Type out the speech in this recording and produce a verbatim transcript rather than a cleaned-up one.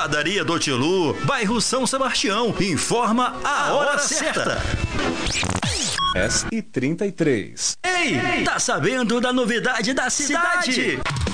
Padaria do Tilu, bairro São Sebastião. Informa a hora certa. dez e trinta e três. Ei, tá sabendo da novidade da cidade?